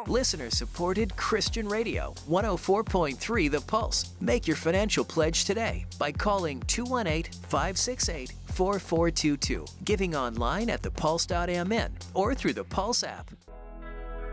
Listener-supported Christian Radio, 104.3 The Pulse. Make your financial pledge today by calling 218-568-4422, giving online at thepulse.mn or through the Pulse app.